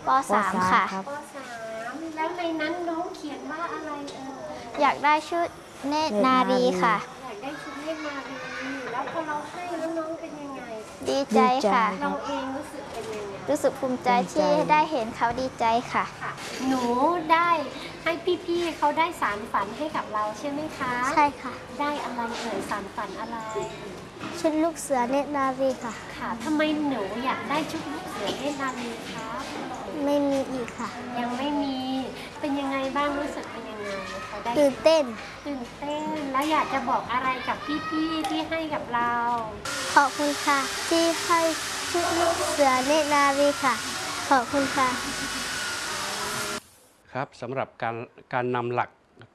ป .3 ค่ะป. .3 แล้วในนั้นน้องเขียนว่าอะไรอยากได้ชุดเนตรนารีค่ะอยากได้ชุดเนตรนารีแล้วพอเราให้แล้วน้องเป็นยังไงดีใจค่ะเราเองรู้สึกเป็นยังไงรู้สึกภูมิใจที่ได้เห็นเขาดีใจค่ะหนูได้ให้พี่ๆเขาได้สานฝันให้กับเราใช่ไหมคะใช่ค่ะได้อะไรสานฝันอะไรชุดลูกเสือเนตรนารีค่ะค่ะทำไมหนูอยากได้ชุดลูกเสือเนตรนารีคะไม่มีอีกค่ะยังไม่มีเป็นยังไงบ้างรู้สึกเป็นยังไงเขาได้ตื่นเต้นแล้วอยากจะบอกอะไรกับพี่ๆที่ให้กับเราขอบคุณค่ะที่ให้ชุดลูกเสือเนตรนารีค่ะขอบคุณค่ะครับสำหรับการนำหลัก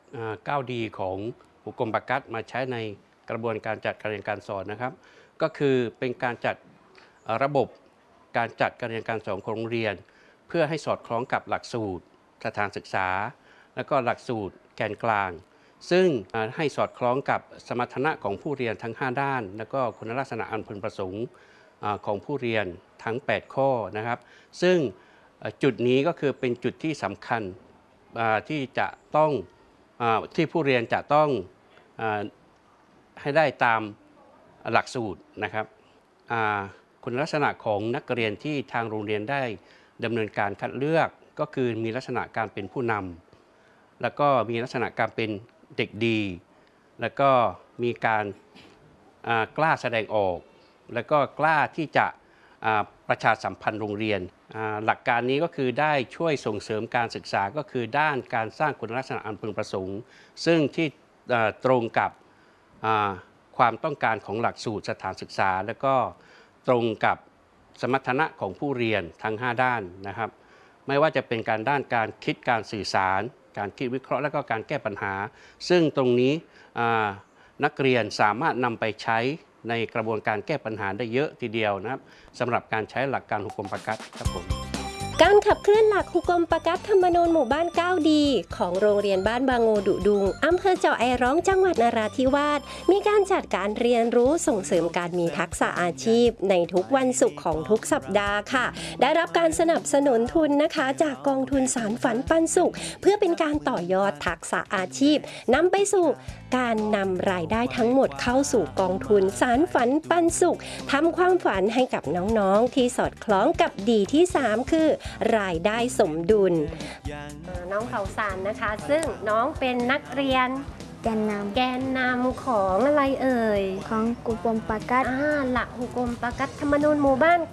9 ดีของหุกมปกัสมาใช้ในกระบวนการจัดการเรียนการสอนนะครับก็คือเป็นการจัดระบบการจัดการเรียนการสอนของโรงเรียนเพื่อให้สอดคล้องกับหลักสูตรสถานศึกษาและก็หลักสูตรแกนกลางซึ่งให้สอดคล้องกับสมรรถนะของผู้เรียนทั้ง5ด้านและก็คุณลักษณะอันพึงประสงค์ของผู้เรียนทั้ง8ข้อนะครับซึ่งจุดนี้ก็คือเป็นจุดที่สำคัญที่จะต้องที่ผู้เรียนจะต้องให้ได้ตามหลักสูตรนะครับคุณลักษณะของนักเรียนที่ทางโรงเรียนได้ดำเนินการคัดเลือกก็คือมีลักษณะการเป็นผู้นำแล้วก็มีลักษณะการเป็นเด็กดีแล้วก็มีการกล้าแสดงออกแล้วก็กล้าที่จะประชาสัมพันธ์โรงเรียนหลักการนี้ก็คือได้ช่วยส่งเสริมการศึกษาก็คือด้านการสร้างคุณลักษณะอันพึงประสงค์ซึ่งที่ตรงกับความต้องการของหลักสูตรสถานศึกษาและก็ตรงกับสมรรถนะของผู้เรียนทั้ง5ด้านนะครับไม่ว่าจะเป็นด้านการคิดการสื่อสารการคิดวิเคราะห์และก็การแก้ปัญหาซึ่งตรงนี้นักเรียนสามารถนำไปใช้ในกระบวนการแก้ปัญหาได้เยอะทีเดียวนะครับสำหรับการใช้หลักการหุกมปกัสครับผมการขับเคลื่อนหลักหุกมปกัสธรรมนูญหมู่บ้าน9 ดีของโรงเรียนบ้านบางโงดุดุงอำเภอเจาะไอร้องจังหวัดนราธิวาสมีการจัดการเรียนรู้ส่งเสริมการมีทักษะอาชีพในทุกวันศุกร์ของทุกสัปดาห์ค่ะได้รับการสนับสนุนทุนนะคะจากกองทุนสารฝันปันสุขเพื่อเป็นการต่อยอดทักษะอาชีพนำไปสู่การนำรายได้ทั้งหมดเข้าสู่กองทุนสารฝันปันสุขทำความฝันให้กับน้องๆที่สอดคล้องกับดีที่3คือรายได้สมดุลน้องเขาสารนะคะซึ่งน้องเป็นนักเรียนแกนนำของอะไรเอ่ยของหุกมปกัสหลักหุกมปกัสธรรมนูญหมู่บ้าน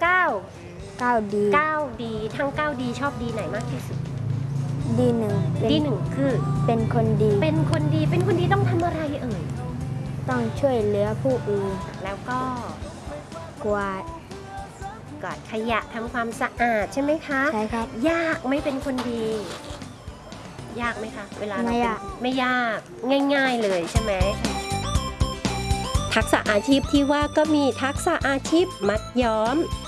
9 ดีทั้ง9 ดีชอบดีไหนมากที่สุดดีหนึ่งคือเป็นคนดีต้องทำอะไรเอ่ยต้องช่วยเหลือผู้อื่นแล้วก็กวาดขยะทำความสะอาดใช่ไหมคะใช่ครับยากไม่เป็นคนดียากไหมคะเวลาเราไม่ยากง่ายๆเลยใช่ไหมทักษะอาชีพที่ว่าก็มีทักษะอาชีพมัดย้อม